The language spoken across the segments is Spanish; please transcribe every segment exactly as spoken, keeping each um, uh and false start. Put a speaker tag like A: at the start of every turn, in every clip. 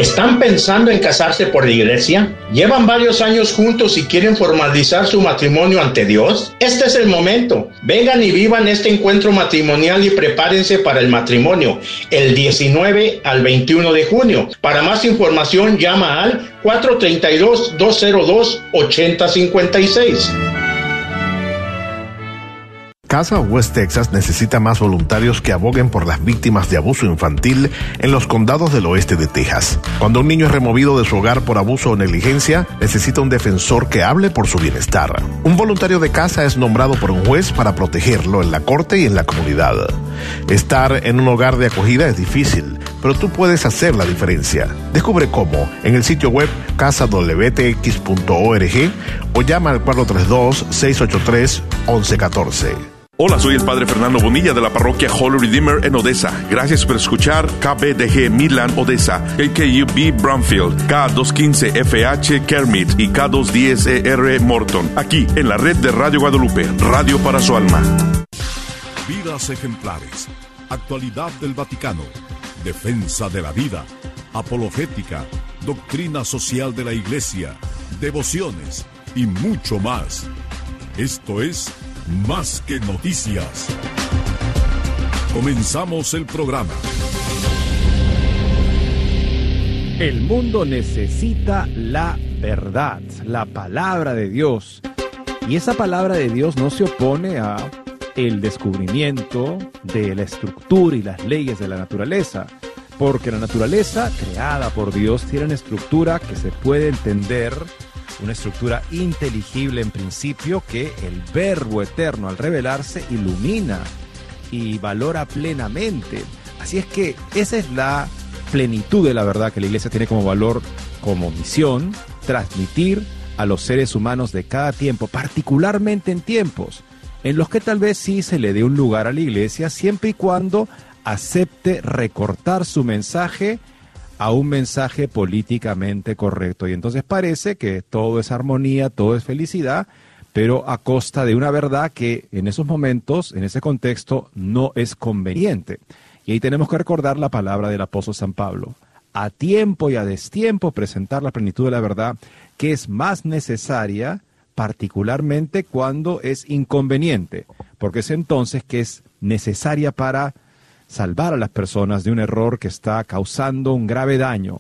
A: ¿Están pensando en casarse por la iglesia? ¿Llevan varios años juntos y quieren formalizar su matrimonio ante Dios? Este es el momento. Vengan y vivan este encuentro matrimonial y prepárense para el matrimonio el diecinueve al veintiuno de junio. Para más información llama al cuatro tres dos, dos cero dos, ocho cero cinco seis.
B: Casa West Texas necesita más voluntarios que aboguen por las víctimas de abuso infantil en los condados del oeste de Texas. Cuando un niño es removido de su hogar por abuso o negligencia, necesita un defensor que hable por su bienestar. Un voluntario de casa es nombrado por un juez para protegerlo en la corte y en la comunidad. Estar en un hogar de acogida es difícil, pero tú puedes hacer la diferencia. Descubre cómo en el sitio web casa w t x punto org o llama al cuatro tres dos, seis ocho tres, once catorce.
C: Hola, soy el Padre Fernando Bonilla de la parroquia Holy Redeemer en Odessa. Gracias por escuchar K B D G Midland Odessa, K K U B Bromfield, K doscientos quince F H Kermit y K doscientos diez E R Morton, aquí en la red de Radio Guadalupe, radio para su alma.
D: Vidas ejemplares, actualidad del Vaticano, defensa de la vida, apologética, doctrina social de la Iglesia, devociones y mucho más. Esto es Más que Noticias. Comenzamos el programa.
E: El mundo necesita la verdad, la palabra de Dios. Y esa palabra de Dios no se opone a el descubrimiento de la estructura y las leyes de la naturaleza, porque la naturaleza creada por Dios tiene una estructura que se puede entender, una estructura inteligible en principio, que el Verbo eterno al revelarse ilumina y valora plenamente. Así es que esa es la plenitud de la verdad que la Iglesia tiene como valor, como misión, transmitir a los seres humanos de cada tiempo, particularmente en tiempos en los que tal vez sí se le dé un lugar a la Iglesia, siempre y cuando acepte recortar su mensaje a un mensaje políticamente correcto. Y entonces parece que todo es armonía, todo es felicidad, pero a costa de una verdad que en esos momentos, en ese contexto, no es conveniente. Y ahí tenemos que recordar la palabra del apóstol San Pablo: a tiempo y a destiempo presentar la plenitud de la verdad, que es más necesaria, particularmente cuando es inconveniente, porque es entonces que es necesaria para salvar a las personas de un error que está causando un grave daño,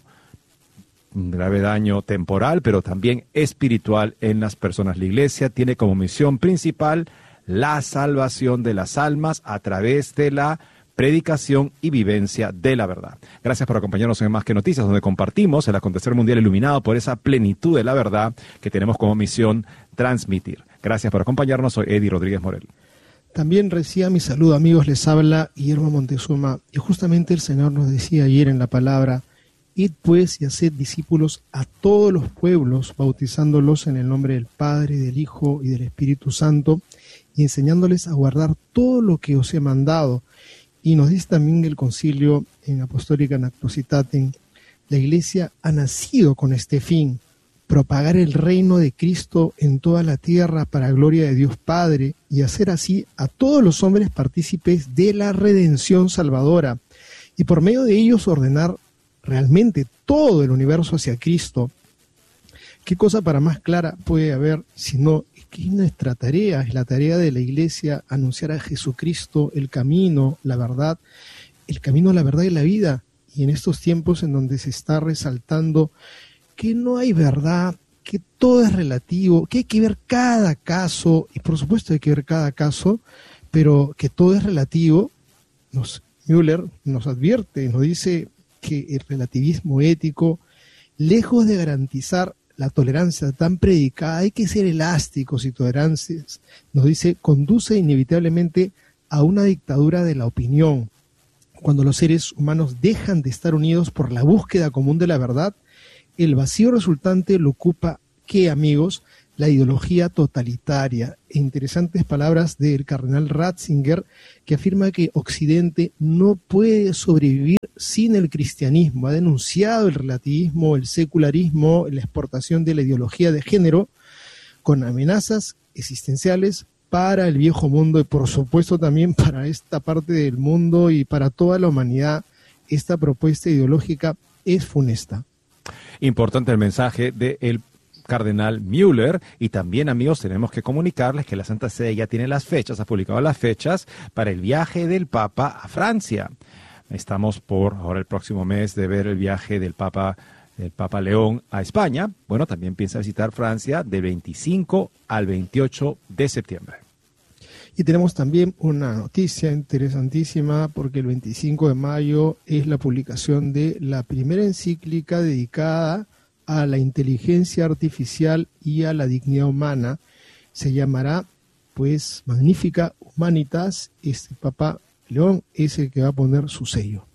E: un grave daño temporal, pero también espiritual en las personas. La Iglesia tiene como misión principal la salvación de las almas a través de la predicación y vivencia de la verdad. Gracias por acompañarnos en Más que Noticias, donde compartimos el acontecer mundial iluminado por esa plenitud de la verdad que tenemos como misión transmitir. Gracias por acompañarnos. Soy Eddie Rodríguez Morel.
F: También reciba mi saludo, amigos. Les habla Guillermo Montezuma. Y justamente el Señor nos decía ayer en la palabra: id pues y haced discípulos a todos los pueblos, bautizándolos en el nombre del Padre, del Hijo y del Espíritu Santo, y enseñándoles a guardar todo lo que os he mandado. Y nos dice también el concilio en Apostólica Nactusitatem: la Iglesia ha nacido con este fin, propagar el reino de Cristo en toda la tierra para gloria de Dios Padre, y hacer así a todos los hombres partícipes de la redención salvadora, y por medio de ellos ordenar realmente todo el universo hacia Cristo. ¿Qué cosa para más clara puede haber si no es que es nuestra tarea, es la tarea de la Iglesia, anunciar a Jesucristo, el camino, la verdad, el camino a la verdad y la vida? Y en estos tiempos en donde se está resaltando que no hay verdad, que todo es relativo, que hay que ver cada caso, y por supuesto hay que ver cada caso, pero que todo es relativo, nos, Müller nos advierte, nos dice que el relativismo ético, lejos de garantizar la tolerancia tan predicada, hay que ser elásticos y tolerantes, nos dice, conduce inevitablemente a una dictadura de la opinión. Cuando los seres humanos dejan de estar unidos por la búsqueda común de la verdad, el vacío resultante lo ocupa, ¿qué, amigos? La ideología totalitaria. E interesantes palabras del cardenal Ratzinger, que afirma que Occidente no puede sobrevivir sin el cristianismo. Ha denunciado el relativismo, el secularismo, la exportación de la ideología de género, con amenazas existenciales para el viejo mundo y por supuesto también para esta parte del mundo y para toda la humanidad. Esta propuesta ideológica es funesta.
E: Importante el mensaje del cardenal Müller. Y también, amigos, tenemos que comunicarles que la Santa Sede ya tiene las fechas, ha publicado las fechas para el viaje del Papa a Francia. Estamos por ahora el próximo mes de ver el viaje del Papa, del Papa León a España. Bueno, también piensa visitar Francia del veinticinco al veintiocho de septiembre.
F: Y tenemos también una noticia interesantísima porque el veinticinco de mayo es la publicación de la primera encíclica dedicada a la inteligencia artificial y a la dignidad humana. Se llamará, pues, Magnificat Humanitas. Este Papa León es el que va a poner su sello.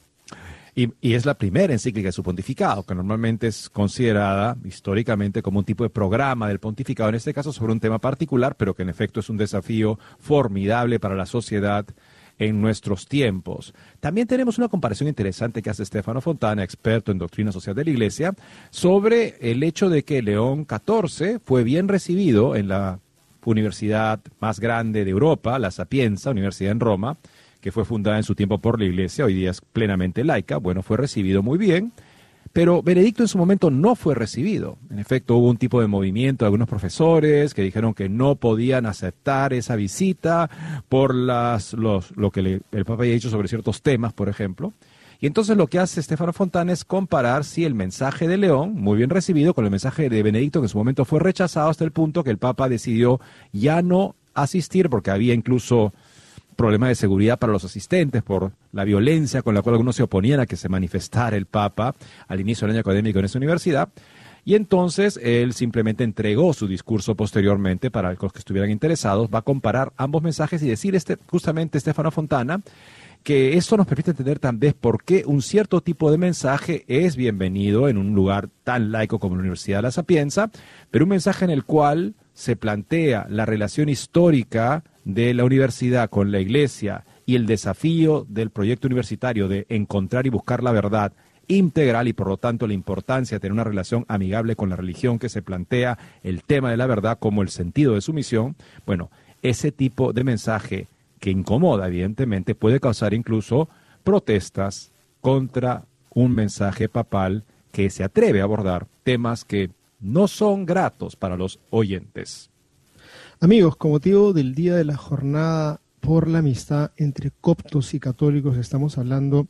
E: Y, y es la primera encíclica de su pontificado, que normalmente es considerada históricamente como un tipo de programa del pontificado, en este caso sobre un tema particular, pero que en efecto es un desafío formidable para la sociedad en nuestros tiempos. También tenemos una comparación interesante que hace Stefano Fontana, experto en doctrina social de la Iglesia, sobre el hecho de que León catorce fue bien recibido en la universidad más grande de Europa, la Sapienza, Universidad en Roma, que fue fundada en su tiempo por la Iglesia, hoy día es plenamente laica. Bueno, fue recibido muy bien, pero Benedicto en su momento no fue recibido. En efecto, hubo un tipo de movimiento de algunos profesores que dijeron que no podían aceptar esa visita por las, los, lo que le, el Papa había dicho sobre ciertos temas, por ejemplo. Y entonces lo que hace Stefano Fontana es comparar si el mensaje de León, muy bien recibido, con el mensaje de Benedicto, que en su momento fue rechazado hasta el punto que el Papa decidió ya no asistir porque había incluso problemas de seguridad para los asistentes por la violencia con la cual algunos se oponían a que se manifestara el Papa al inicio del año académico en esa universidad. Y entonces él simplemente entregó su discurso posteriormente para los que estuvieran interesados. Va a comparar ambos mensajes y decir este, justamente Stefano Fontana que esto nos permite entender también por qué un cierto tipo de mensaje es bienvenido en un lugar tan laico como la Universidad de la Sapienza, pero un mensaje en el cual se plantea la relación histórica de la universidad con la Iglesia y el desafío del proyecto universitario de encontrar y buscar la verdad integral y por lo tanto la importancia de tener una relación amigable con la religión que se plantea el tema de la verdad como el sentido de su misión. Bueno, ese tipo de mensaje que incomoda evidentemente puede causar incluso protestas contra un mensaje papal que se atreve a abordar temas que no son gratos para los oyentes.
F: Amigos, con motivo del Día de la Jornada por la Amistad entre Coptos y Católicos, estamos hablando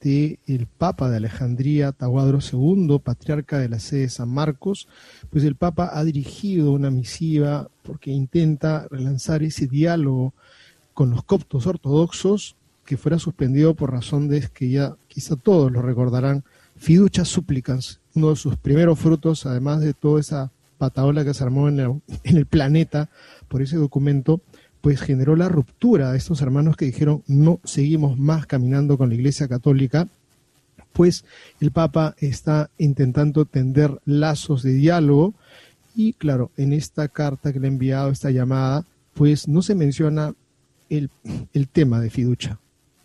F: del Papa de Alejandría, Tahuadro segundo, patriarca de la sede de San Marcos. Pues el Papa ha dirigido una misiva porque intenta relanzar ese diálogo con los coptos ortodoxos que fuera suspendido por razón de que ya quizá todos lo recordarán, Fiducia Supplicans, uno de sus primeros frutos, además de toda esa pataola que se armó en el, en el planeta por ese documento, pues generó la ruptura de estos hermanos que dijeron no seguimos más caminando con la Iglesia Católica. Pues el Papa está intentando tender lazos de diálogo y claro, en esta carta que le ha enviado, esta llamada, pues no se menciona el, el tema de fiducia.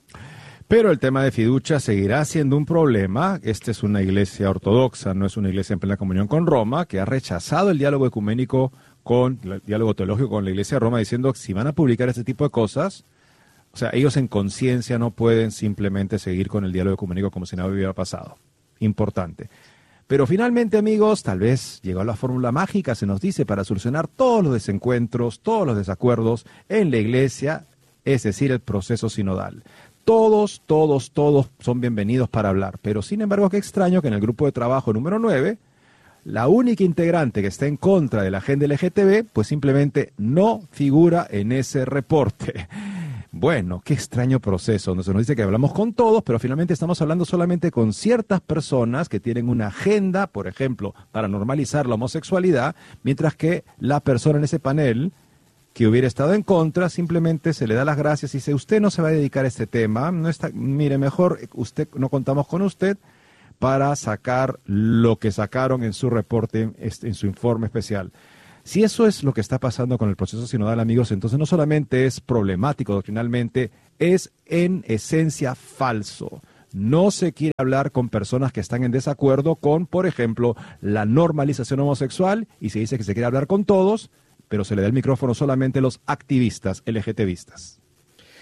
E: Pero el tema de fiducia seguirá siendo un problema. Esta es una iglesia ortodoxa, no es una iglesia en plena comunión con Roma, que ha rechazado el diálogo ecuménico con el diálogo teológico con la Iglesia de Roma, diciendo que si van a publicar este tipo de cosas, o sea, ellos en conciencia no pueden simplemente seguir con el diálogo ecuménico como si nada hubiera pasado. Importante. Pero finalmente, amigos, tal vez llegó la fórmula mágica, se nos dice, para solucionar todos los desencuentros, todos los desacuerdos en la Iglesia, es decir, el proceso sinodal. Todos, todos, todos son bienvenidos para hablar, pero sin embargo, qué extraño que en el grupo de trabajo número nueve, la única integrante que está en contra de la agenda L G T B, pues simplemente no figura en ese reporte. Bueno, qué extraño proceso, donde se nos dice que hablamos con todos, pero finalmente estamos hablando solamente con ciertas personas que tienen una agenda, por ejemplo, para normalizar la homosexualidad, mientras que la persona en ese panel que hubiera estado en contra, simplemente se le da las gracias y dice, usted no se va a dedicar a este tema, no está, mire, mejor usted, no contamos con usted para sacar lo que sacaron en su reporte, en su informe especial. Si eso es lo que está pasando con el proceso sinodal, amigos, entonces no solamente es problemático doctrinalmente, es en esencia falso. No se quiere hablar con personas que están en desacuerdo con, por ejemplo, la normalización homosexual, y se dice que se quiere hablar con todos, pero se le da el micrófono solamente a los activistas LGTBistas.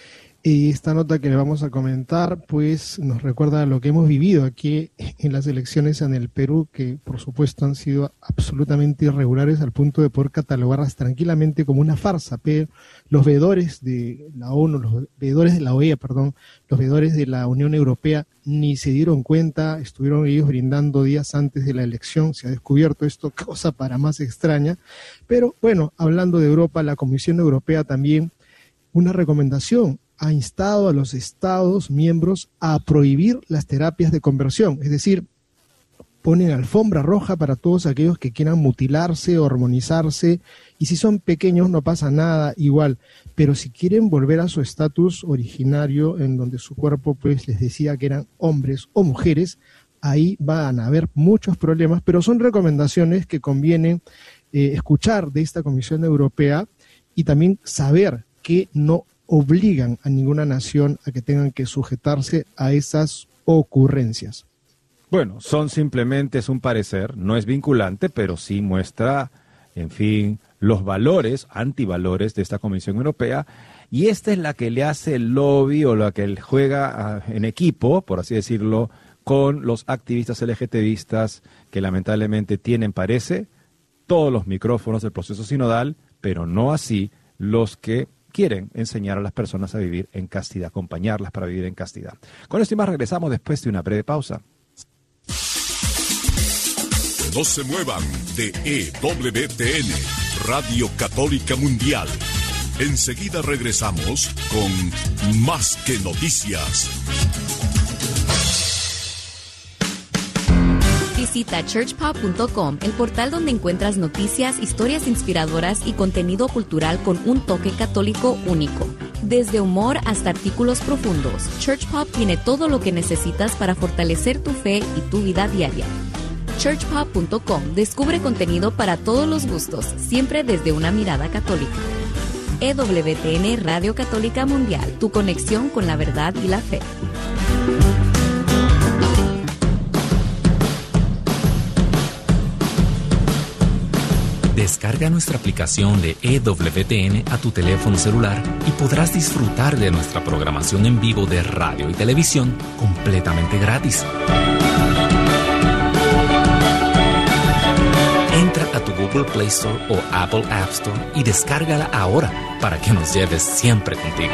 F: Y esta nota que le vamos a comentar, pues nos recuerda lo que hemos vivido aquí en las elecciones en el Perú, que por supuesto han sido absolutamente irregulares al punto de poder catalogarlas tranquilamente como una farsa. Pero los veedores de la ONU, los veedores de la O E A, perdón, los veedores de la Unión Europea ni se dieron cuenta, estuvieron ellos brindando días antes de la elección. Se ha descubierto esto, cosa para más extraña. Pero bueno, hablando de Europa, la Comisión Europea también, una recomendación, ha instado a los Estados miembros a prohibir las terapias de conversión, es decir, ponen alfombra roja para todos aquellos que quieran mutilarse, hormonizarse, y si son pequeños no pasa nada, igual, pero si quieren volver a su estatus originario, en donde su cuerpo pues les decía que eran hombres o mujeres, ahí van a haber muchos problemas, pero son recomendaciones que conviene eh, escuchar de esta Comisión Europea y también saber que no obligan a ninguna nación a que tengan que sujetarse a esas ocurrencias.
E: Bueno, son simplemente, es un parecer, no es vinculante, pero sí muestra, en fin, los valores, antivalores de esta Comisión Europea, y esta es la que le hace el lobby o la que juega uh, en equipo, por así decirlo, con los activistas LGTBistas que lamentablemente tienen, parece, todos los micrófonos del proceso sinodal, pero no así los que quieren enseñar a las personas a vivir en castidad, acompañarlas para vivir en castidad. Con esto y más regresamos después de una breve pausa.
D: No se muevan de E W T N, Radio Católica Mundial. Enseguida regresamos con Más que Noticias.
G: Visita church pop punto com, el portal donde encuentras noticias, historias inspiradoras y contenido cultural con un toque católico único. Desde humor hasta artículos profundos, Church Pop tiene todo lo que necesitas para fortalecer tu fe y tu vida diaria. church pop punto com descubre contenido para todos los gustos, siempre desde una mirada católica. E W T N Radio Católica Mundial, tu conexión con la verdad y la fe.
H: Descarga nuestra aplicación de E W T N a tu teléfono celular y podrás disfrutar de nuestra programación en vivo de radio y televisión completamente gratis. Entra a tu Google Play Store o Apple App Store y descárgala ahora para que nos lleves siempre contigo.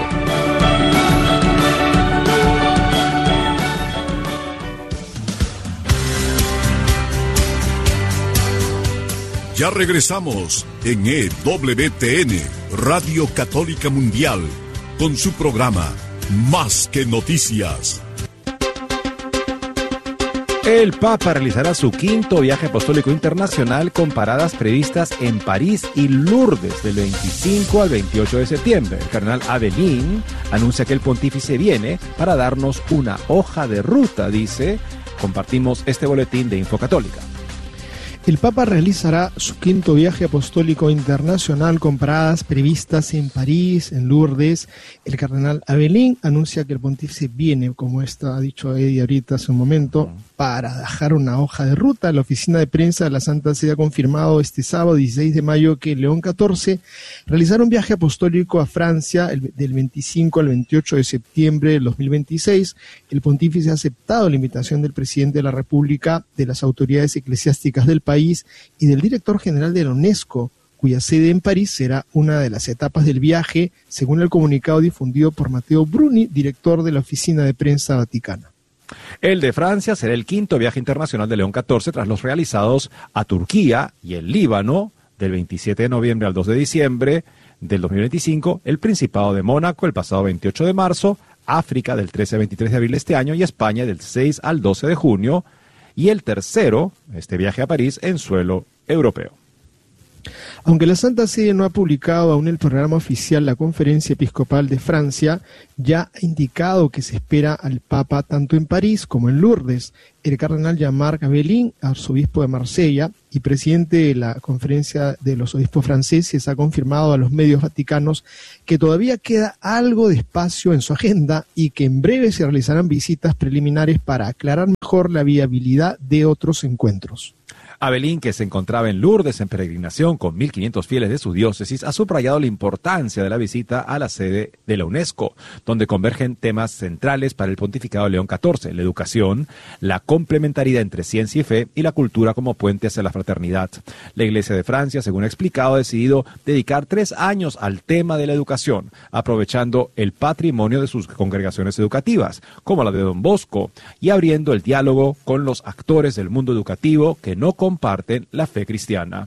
D: Ya regresamos en E W T N, Radio Católica Mundial, con su programa Más que Noticias.
E: El Papa realizará su quinto viaje apostólico internacional con paradas previstas en París y Lourdes del veinticinco al veintiocho de septiembre. El cardenal Abelín anuncia que el pontífice viene para darnos una hoja de ruta, dice. Compartimos este boletín de Info Católica.
F: El Papa realizará su quinto viaje apostólico internacional con paradas previstas en París, en Lourdes. El cardenal Abelín anuncia que el pontífice viene, como está, ha dicho Eddie ahorita hace un momento, para dejar una hoja de ruta. La oficina de prensa de la Santa Sede ha confirmado este sábado dieciséis de mayo que León catorce realizará un viaje apostólico a Francia el, del veinticinco al veintiocho de septiembre del dos mil veintiséis. El pontífice ha aceptado la invitación del presidente de la República, de las autoridades eclesiásticas del país y del director general de la UNESCO, cuya sede en París será una de las etapas del viaje, según el comunicado difundido por Matteo Bruni, director de la Oficina de Prensa Vaticana.
E: El de Francia será el quinto viaje internacional de León catorce tras los realizados a Turquía y el Líbano del veintisiete de noviembre al dos de diciembre del dos mil veinticinco, el Principado de Mónaco el pasado veintiocho de marzo, África del trece al veintitrés de abril de este año y España del seis al doce de junio, y el tercero, este viaje a París en suelo europeo.
F: Aunque la Santa Sede no ha publicado aún el programa oficial, la Conferencia Episcopal de Francia ya ha indicado que se espera al Papa tanto en París como en Lourdes. El cardenal Jean-Marc Abelín, arzobispo de Marsella y presidente de la Conferencia de los Obispos Franceses, ha confirmado a los medios vaticanos que todavía queda algo de espacio en su agenda y que en breve se realizarán visitas preliminares para aclarar mejor la viabilidad de otros encuentros.
E: Abelín, que se encontraba en Lourdes en peregrinación con mil quinientos fieles de su diócesis, ha subrayado la importancia de la visita a la sede de la UNESCO, donde donde convergen temas centrales para el pontificado de León catorce, la educación, la complementariedad entre ciencia y fe y la cultura como puente hacia la fraternidad. La Iglesia de Francia, según ha explicado, ha decidido dedicar tres años al tema de la educación, aprovechando el patrimonio de sus congregaciones educativas, como la de Don Bosco, y abriendo el diálogo con los actores del mundo educativo que no comparten la fe cristiana.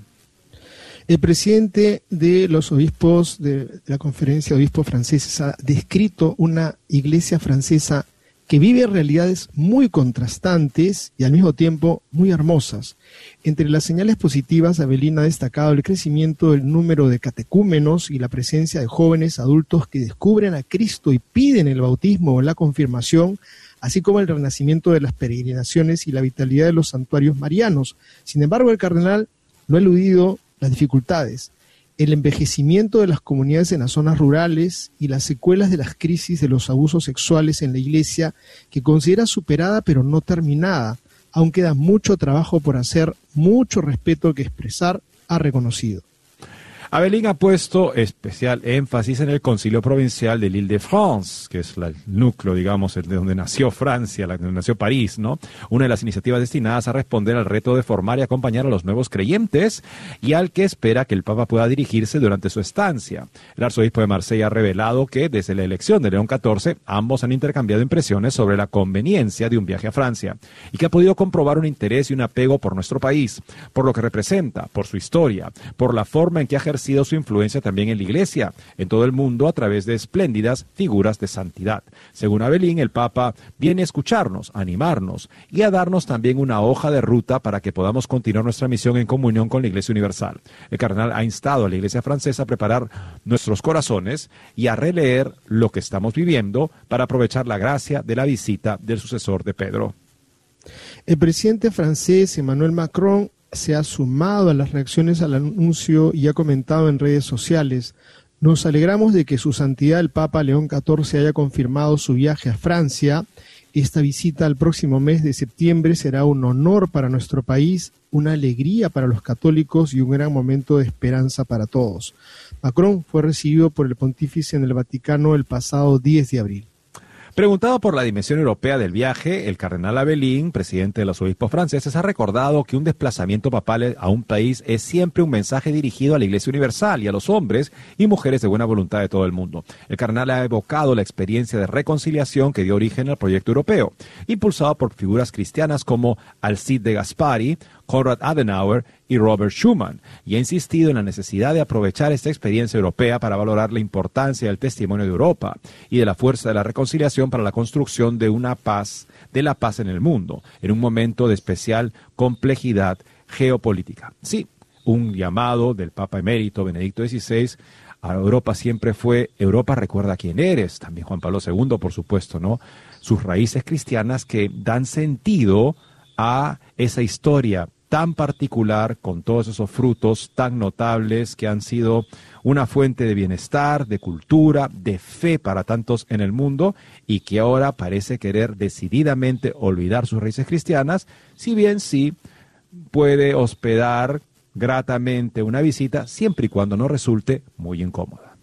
F: El presidente de los obispos de la Conferencia de Obispos Franceses ha descrito una iglesia francesa que vive realidades muy contrastantes y al mismo tiempo muy hermosas. Entre las señales positivas, Abelín ha destacado el crecimiento del número de catecúmenos y la presencia de jóvenes adultos que descubren a Cristo y piden el bautismo o la confirmación, así como el renacimiento de las peregrinaciones y la vitalidad de los santuarios marianos. Sin embargo, el cardenal no ha eludido las dificultades, el envejecimiento de las comunidades en las zonas rurales y las secuelas de las crisis de los abusos sexuales en la Iglesia, que considera superada pero no terminada. Aún queda mucho trabajo por hacer, mucho respeto que expresar, ha reconocido.
E: Abelín ha puesto especial énfasis en el Concilio Provincial de l'Île-de-France, que es el núcleo, digamos, de donde nació Francia, donde nació París, ¿no? Una de las iniciativas destinadas a responder al reto de formar y acompañar a los nuevos creyentes y al que espera que el Papa pueda dirigirse durante su estancia. El arzobispo de Marsella ha revelado que desde la elección de León catorce, ambos han intercambiado impresiones sobre la conveniencia de un viaje a Francia y que ha podido comprobar un interés y un apego por nuestro país, por lo que representa, por su historia, por la forma en que ha ejercido sido su influencia también en la Iglesia, en todo el mundo, a través de espléndidas figuras de santidad. Según Abelín, el Papa viene a escucharnos, a animarnos y a darnos también una hoja de ruta para que podamos continuar nuestra misión en comunión con la Iglesia Universal. El cardenal ha instado a la Iglesia francesa a preparar nuestros corazones y a releer lo que estamos viviendo para aprovechar la gracia de la visita del sucesor de Pedro.
F: El presidente francés Emmanuel Macron se ha sumado a las reacciones al anuncio y ha comentado en redes sociales: nos alegramos de que su santidad el Papa León catorce haya confirmado su viaje a Francia. Esta visita al próximo mes de septiembre será un honor para nuestro país, una alegría para los católicos y un gran momento de esperanza para todos. Macron fue recibido por el pontífice en el Vaticano el pasado diez de abril.
E: Preguntado por la dimensión europea del viaje, el cardenal Abelín, presidente de los obispos franceses, ha recordado que un desplazamiento papal a un país es siempre un mensaje dirigido a la Iglesia Universal y a los hombres y mujeres de buena voluntad de todo el mundo. El cardenal ha evocado la experiencia de reconciliación que dio origen al proyecto europeo, impulsado por figuras cristianas como Alcide de Gasperi, Konrad Adenauer y Robert Schuman, y ha insistido en la necesidad de aprovechar esta experiencia europea para valorar la importancia del testimonio de Europa y de la fuerza de la reconciliación para la construcción de una paz, de la paz en el mundo, en un momento de especial complejidad geopolítica. Sí, un llamado del Papa emérito Benedicto dieciséis a Europa siempre fue: Europa, recuerda quién eres. También Juan Pablo segundo, por supuesto, ¿no? Sus raíces cristianas que dan sentido a esa historia tan particular, con todos esos frutos tan notables que han sido una fuente de bienestar, de cultura, de fe para tantos en el mundo, y que ahora parece querer decididamente olvidar sus raíces cristianas, si bien sí puede hospedar gratamente una visita, siempre y cuando no resulte muy incómoda.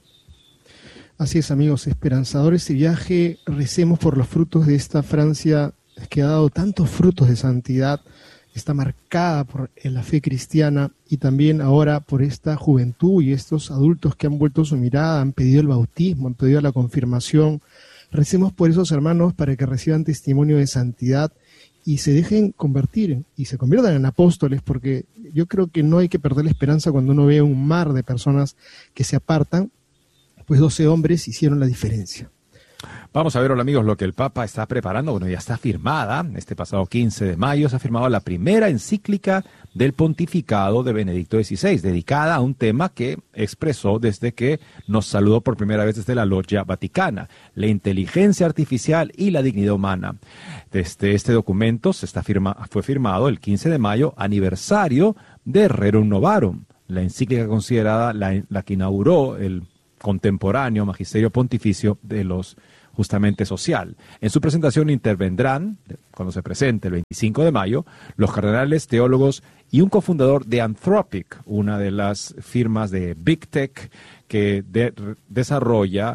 F: Así es, amigos esperanzadores, este viaje, recemos por los frutos de esta Francia que ha dado tantos frutos de santidad, está marcada por la fe cristiana, y también ahora por esta juventud y estos adultos que han vuelto su mirada, han pedido el bautismo, han pedido la confirmación. Recemos por esos hermanos para que reciban testimonio de santidad y se dejen convertir y se conviertan en apóstoles, porque yo creo que no hay que perder la esperanza cuando uno ve un mar de personas que se apartan, pues doce hombres hicieron la diferencia.
E: Vamos a ver, hola amigos, lo que el Papa está preparando. Bueno, ya está firmada. Este pasado quince de mayo se ha firmado la primera encíclica del pontificado de Benedicto dieciséis, dedicada a un tema que expresó desde que nos saludó por primera vez desde la Loggia Vaticana: la inteligencia artificial y la dignidad humana. Desde este documento se está firma, fue firmado el quince de mayo, aniversario de Rerum Novarum, la encíclica considerada la, la que inauguró el contemporáneo magisterio pontificio de los justamente social. En su presentación intervendrán, cuando se presente el veinticinco de mayo, los cardenales, teólogos y un cofundador de Anthropic, una de las firmas de Big Tech que de, desarrolla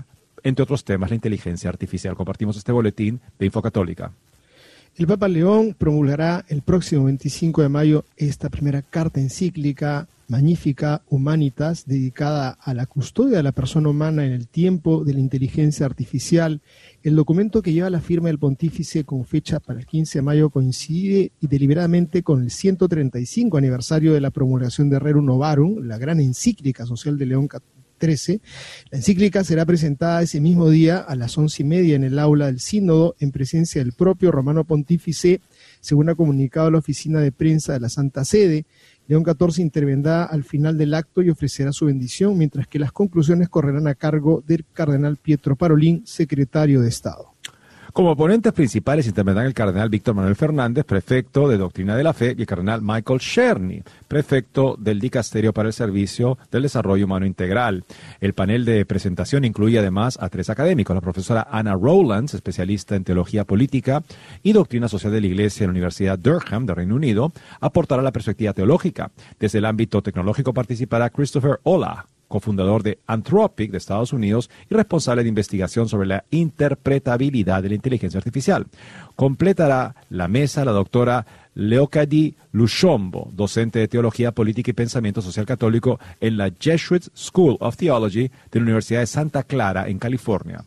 E: entre otros temas, la inteligencia artificial. Compartimos este boletín de Info Católica.
F: El Papa León promulgará el próximo veinticinco de mayo esta primera carta encíclica Magnificat Humanitas, dedicada a la custodia de la persona humana en el tiempo de la inteligencia artificial. El documento, que lleva la firma del pontífice con fecha para el quince de mayo, coincide y deliberadamente con el ciento treinta y cinco aniversario de la promulgación de Rerum Novarum, la gran encíclica social de León trece. La encíclica será presentada ese mismo día a las once y media en el aula del sínodo, en presencia del propio romano pontífice, según ha comunicado la oficina de prensa de la Santa Sede. León catorce intervendrá al final del acto y ofrecerá su bendición, mientras que las conclusiones correrán a cargo del cardenal Pietro Parolin, secretario de Estado.
E: Como ponentes principales intervendrán el cardenal Víctor Manuel Fernández, prefecto de Doctrina de la Fe, y el cardenal Michael Cherny, prefecto del Dicasterio para el Servicio del Desarrollo Humano Integral. El panel de presentación incluye además a tres académicos: la profesora Anna Rowlands, especialista en teología política y doctrina social de la Iglesia en la Universidad Durham de Reino Unido, aportará la perspectiva teológica. Desde el ámbito tecnológico participará Christopher Olah, cofundador de Anthropic de Estados Unidos y responsable de investigación sobre la interpretabilidad de la inteligencia artificial. Completará la mesa la doctora Leocadie Luchombo, docente de Teología Política y Pensamiento Social Católico en la Jesuit School of Theology de la Universidad de Santa Clara, en California.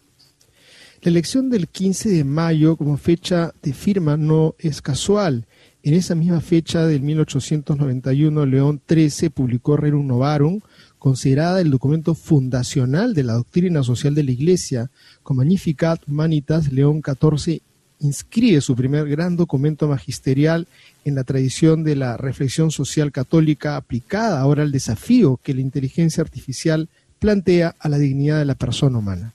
F: La elección del quince de mayo como fecha de firma no es casual. En esa misma fecha del mil ochocientos noventa y uno, León trece publicó Rerum Novarum, considerada el documento fundacional de la doctrina social de la Iglesia. Con Magnificat Humanitas, León catorce inscribe su primer gran documento magisterial en la tradición de la reflexión social católica, aplicada ahora al desafío que la inteligencia artificial plantea a la dignidad de la persona humana.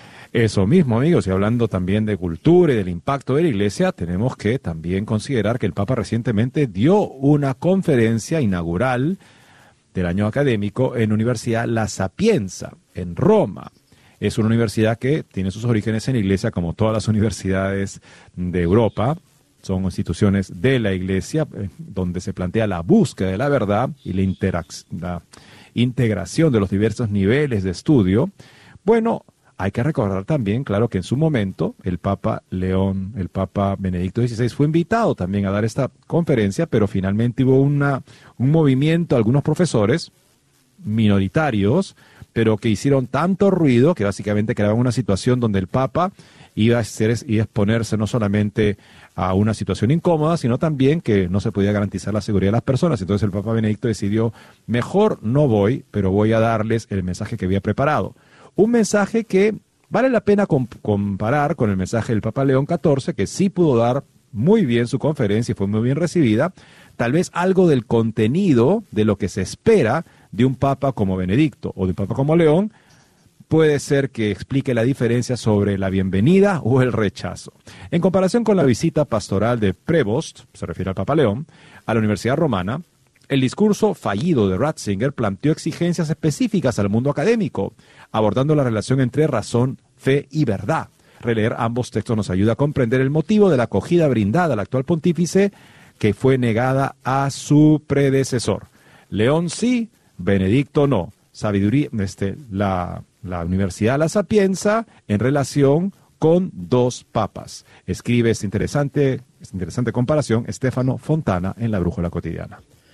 E: Eso mismo, amigos, y hablando también de cultura y del impacto de la Iglesia, tenemos que también considerar que el Papa recientemente dio una conferencia inaugural del año académico en la Universidad La Sapienza, en Roma. Es una universidad que tiene sus orígenes en la Iglesia, como todas las universidades de Europa. Son instituciones de la Iglesia, eh, donde se plantea la búsqueda de la verdad y la, interac- la integración de los diversos niveles de estudio. Bueno, hay que recordar también, claro, que en su momento el Papa León, el Papa Benedicto dieciséis fue invitado también a dar esta conferencia, pero finalmente hubo una, un movimiento, algunos profesores minoritarios, pero que hicieron tanto ruido que básicamente creaban una situación donde el Papa iba a, ser, iba a exponerse no solamente a una situación incómoda, sino también que no se podía garantizar la seguridad de las personas. Entonces el Papa Benedicto decidió, mejor no voy, pero voy a darles el mensaje que había preparado. Un mensaje que vale la pena comp- comparar con el mensaje del Papa León catorce, que sí pudo dar muy bien su conferencia y fue muy bien recibida. Tal vez algo del contenido de lo que se espera de un Papa como Benedicto o de un Papa como León puede ser que explique la diferencia sobre la bienvenida o el rechazo. En comparación con la visita pastoral de Prevost, se refiere al Papa León, a la Universidad Romana, el discurso fallido de Ratzinger planteó exigencias específicas al mundo académico, abordando la relación entre razón, fe y verdad. Releer ambos textos nos ayuda a comprender el motivo de la acogida brindada al actual pontífice, que fue negada a su predecesor. León sí, Benedicto no. Sabiduría, este, la, la Universidad La Sapienza en relación con dos papas. Escribe esta interesante, esta interesante comparación Stefano Fontana en La Brújula Cotidiana.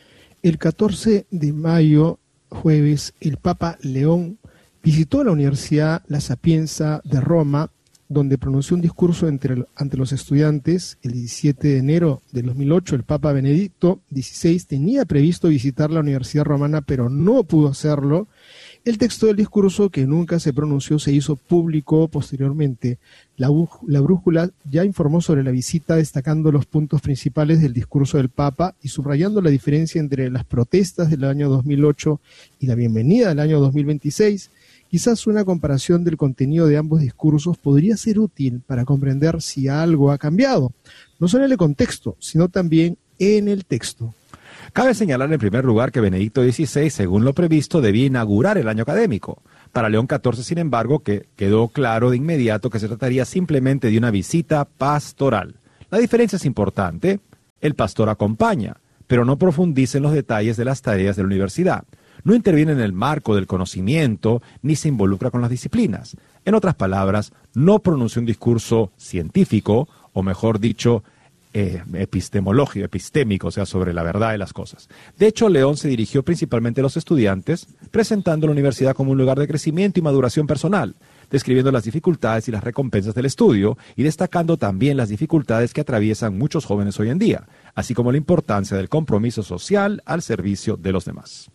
F: El catorce de mayo, jueves, el Papa León visitó la Universidad La Sapienza de Roma, donde pronunció un discurso entre, ante los estudiantes. El diecisiete de enero de dos mil ocho, el Papa Benedicto dieciséis tenía previsto visitar la Universidad Romana, pero no pudo hacerlo. El texto del discurso, que nunca se pronunció, se hizo público posteriormente. La, la Brújula ya informó sobre la visita, destacando los puntos principales del discurso del Papa y subrayando la diferencia entre las protestas del año dos mil ocho y la bienvenida del año dos mil veintiséis. Quizás una comparación del contenido de ambos discursos podría ser útil para comprender si algo ha cambiado, no solo en el contexto, sino también en el texto.
E: Cabe señalar en primer lugar que Benedicto dieciséis, según lo previsto, debía inaugurar el año académico. Para León catorce, sin embargo, que quedó claro de inmediato que se trataría simplemente de una visita pastoral. La diferencia es importante: el pastor acompaña, pero no profundiza en los detalles de las tareas de la universidad. no interviene en el marco del conocimiento ni se involucra con las disciplinas. En otras palabras, no pronunció un discurso científico, o mejor dicho, eh, epistemológico, epistémico, o sea, sobre la verdad de las cosas. De hecho, León se dirigió principalmente a los estudiantes, presentando la universidad como un lugar de crecimiento y maduración personal, describiendo las dificultades y las recompensas del estudio y destacando también las dificultades que atraviesan muchos jóvenes hoy en día, así como la importancia del compromiso social al servicio de los demás.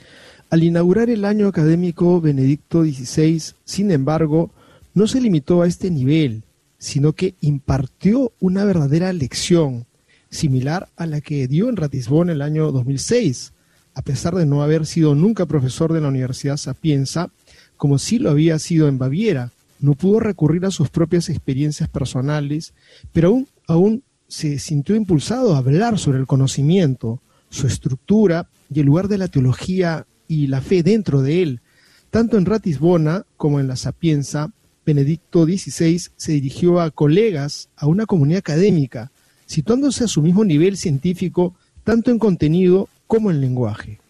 F: Al inaugurar el año académico, Benedicto dieciséis, sin embargo, no se limitó a este nivel, sino que impartió una verdadera lección, similar a la que dio en Ratisbona el año dos mil seis, a pesar de no haber sido nunca profesor de la Universidad Sapienza, como sí lo había sido en Baviera. No pudo recurrir a sus propias experiencias personales, pero aún, aún se sintió impulsado a hablar sobre el conocimiento, su estructura y el lugar de la teología y la fe dentro de él. Tanto en Ratisbona como en la Sapienza, Benedicto dieciséis se dirigió a colegas, a una comunidad académica, situándose a su mismo nivel científico, tanto en contenido como en lenguaje.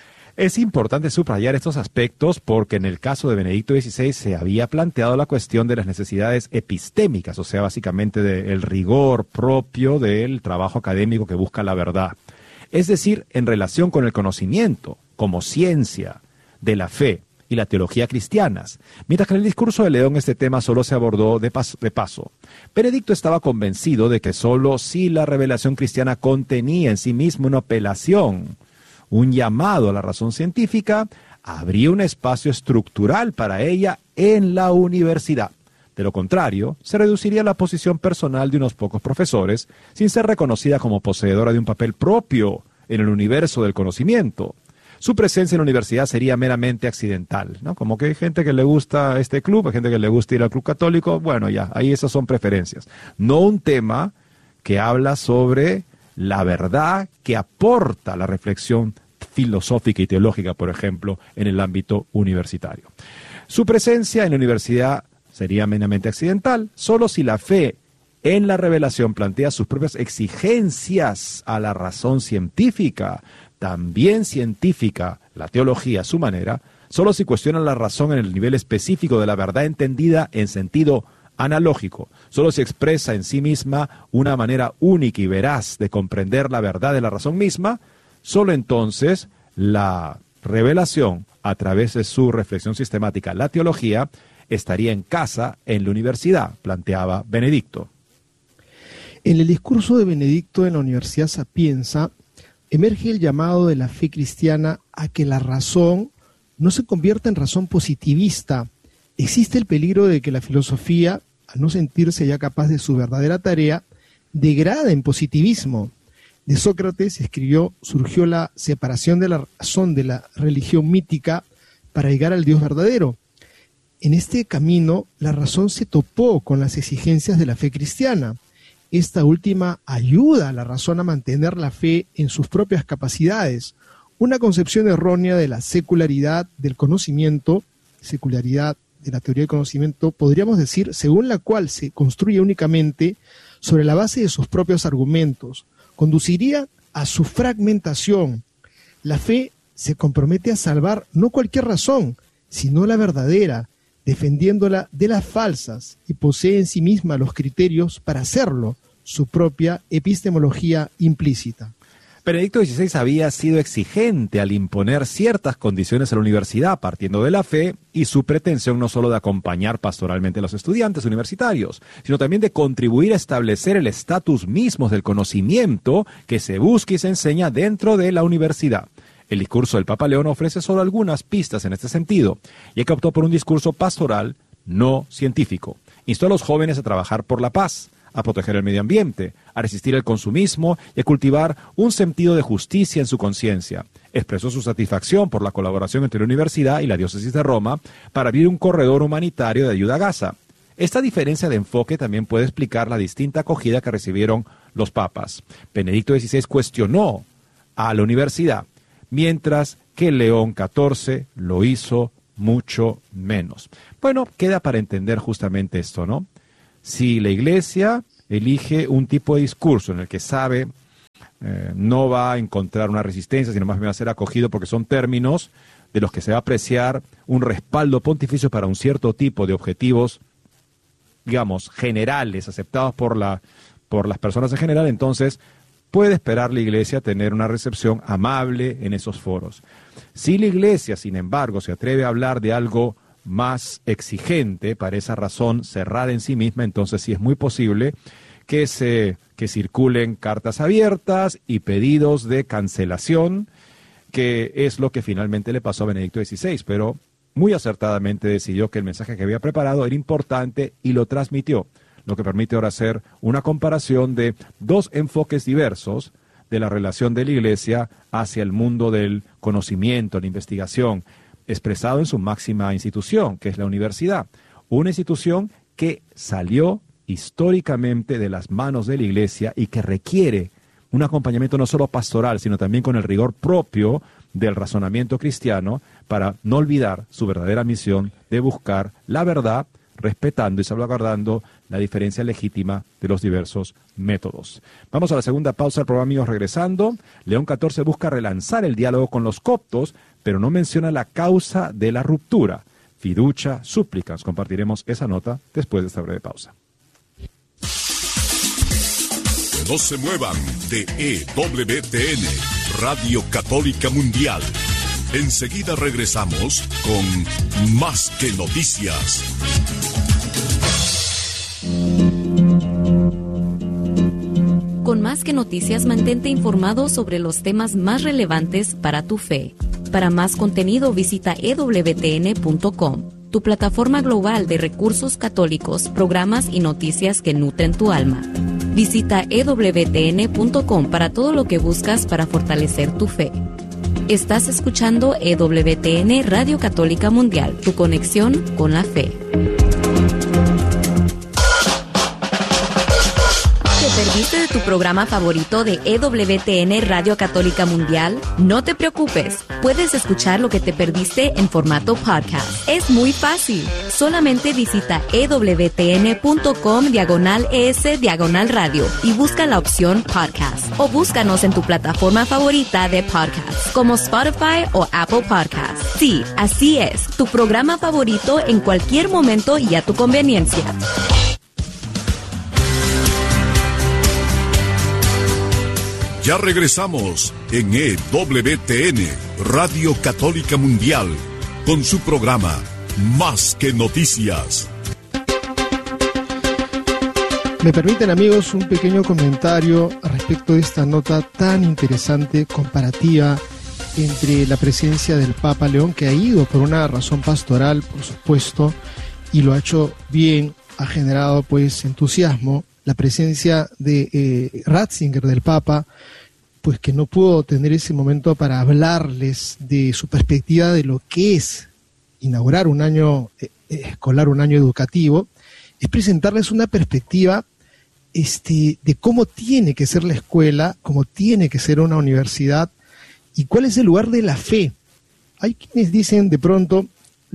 E: Es importante subrayar estos aspectos porque en el caso de Benedicto dieciséis se había planteado la cuestión de las necesidades epistémicas, o sea, básicamente del rigor propio del trabajo académico que busca la verdad. Es decir, en relación con el conocimiento, como ciencia, de la fe y la teología cristianas, mientras que en el discurso de León este tema solo se abordó de paso, de paso. Benedicto estaba convencido de que solo si la revelación cristiana contenía en sí misma una apelación, un llamado a la razón científica, habría un espacio estructural para ella en la universidad. De lo contrario, se reduciría la posición personal de unos pocos profesores, sin ser reconocida como poseedora de un papel propio en el universo del conocimiento. Su presencia en la universidad sería meramente accidental, ¿no? Como que hay gente que le gusta este club, hay gente que le gusta ir al club católico, bueno, ya, ahí esas son preferencias. No un tema que habla sobre la verdad que aporta la reflexión filosófica y teológica, por ejemplo, en el ámbito universitario. Su presencia en la universidad sería meramente accidental, solo si la fe en la revelación plantea sus propias exigencias a la razón científica, también científica, la teología a su manera, solo si cuestiona la razón en el nivel específico de la verdad entendida en sentido analógico, solo si expresa en sí misma una manera única y veraz de comprender la verdad de la razón misma, solo entonces la revelación, a través de su reflexión sistemática, la teología, estaría en casa en la universidad, planteaba Benedicto.
F: En el discurso de Benedicto en la Universidad Sapienza, emerge el llamado de la fe cristiana a que la razón no se convierta en razón positivista. Existe el peligro de que la filosofía, al no sentirse ya capaz de su verdadera tarea, degrada en positivismo. De Sócrates escribió, surgió la separación de la razón de la religión mítica para llegar al Dios verdadero. En este camino, la razón se topó con las exigencias de la fe cristiana. Esta última ayuda a la razón a mantener la fe en sus propias capacidades. Una concepción errónea de la secularidad del conocimiento, secularidad de la teoría del conocimiento, podríamos decir, según la cual se construye únicamente sobre la base de sus propios argumentos, conduciría a su fragmentación. La fe se compromete a salvar no cualquier razón, sino la verdadera, defendiéndola de las falsas, y posee en sí misma los criterios para hacerlo, su propia epistemología implícita.
E: Benedicto dieciséis había sido exigente al imponer ciertas condiciones a la universidad, partiendo de la fe y su pretensión no solo de acompañar pastoralmente a los estudiantes universitarios, sino también de contribuir a establecer el estatus mismo del conocimiento que se busca y se enseña dentro de la universidad. El discurso del Papa León ofrece solo algunas pistas en este sentido, ya que optó por un discurso pastoral no científico. Instó a los jóvenes a trabajar por la paz, a proteger el medio ambiente, a resistir el consumismo y a cultivar un sentido de justicia en su conciencia. Expresó su satisfacción por la colaboración entre la universidad y la diócesis de Roma para abrir un corredor humanitario de ayuda a Gaza. Esta diferencia de enfoque también puede explicar la distinta acogida que recibieron los papas. Benedicto dieciséis cuestionó a la universidad, mientras que León catorce lo hizo mucho menos. Bueno, queda para entender justamente esto, ¿no? Si la Iglesia elige un tipo de discurso en el que sabe eh, no va a encontrar una resistencia, sino más bien va a ser acogido porque son términos de los que se va a apreciar un respaldo pontificio para un cierto tipo de objetivos, digamos, generales, aceptados por la, por las personas en general. Entonces puede esperar la Iglesia tener una recepción amable en esos foros. Si la Iglesia, sin embargo, se atreve a hablar de algo más exigente, para esa razón cerrada en sí misma, entonces sí es muy posible que se que circulen cartas abiertas y pedidos de cancelación, que es lo que finalmente le pasó a Benedicto dieciséis, pero muy acertadamente decidió que el mensaje que había preparado era importante y lo transmitió, lo que permite ahora hacer una comparación de dos enfoques diversos de la relación de la Iglesia hacia el mundo del conocimiento, la investigación, expresado en su máxima institución, que es la universidad. Una institución que salió históricamente de las manos de la Iglesia y que requiere un acompañamiento no solo pastoral, sino también con el rigor propio del razonamiento cristiano para no olvidar su verdadera misión de buscar la verdad, respetando y salvaguardando la diferencia legítima de los diversos métodos. Vamos a la segunda pausa del programa, amigos. Regresando, León catorce busca relanzar el diálogo con los coptos, pero no menciona la causa de la ruptura. Fiducia, súplicas. Compartiremos esa nota después de esta breve pausa.
D: No se muevan de E W T N, Radio Católica Mundial. Enseguida regresamos con Más que Noticias.
G: Con Más que Noticias, mantente informado sobre los temas más relevantes para tu fe. Para más contenido, visita e w t n punto com, tu plataforma global de recursos católicos, programas y noticias que nutren tu alma. Visita e w t n punto com para todo lo que buscas para fortalecer tu fe. Estás escuchando E W T N Radio Católica Mundial, tu conexión con la fe. ¿Te perdiste de tu programa favorito de E W T N Radio Católica Mundial? No te preocupes, puedes escuchar lo que te perdiste en formato podcast. Es muy fácil. Solamente visita e w t n punto com diagonal es diagonal radio y busca la opción podcast. O búscanos en tu plataforma favorita de podcast, como Spotify o Apple Podcasts. Sí, así es, tu programa favorito en cualquier momento y a tu conveniencia.
D: Ya regresamos en E W T N, Radio Católica Mundial, con su programa Más que Noticias.
F: Me permiten, amigos, un pequeño comentario respecto de esta nota tan interesante, comparativa, entre la presencia del Papa León, que ha ido por una razón pastoral, por supuesto, y lo ha hecho bien, ha generado pues entusiasmo. La presencia de eh, Ratzinger, del Papa, pues que no pudo tener ese momento para hablarles de su perspectiva de lo que es inaugurar un año eh, escolar, un año educativo, es presentarles una perspectiva este, de cómo tiene que ser la escuela, cómo tiene que ser una universidad y cuál es el lugar de la fe. Hay quienes dicen de pronto,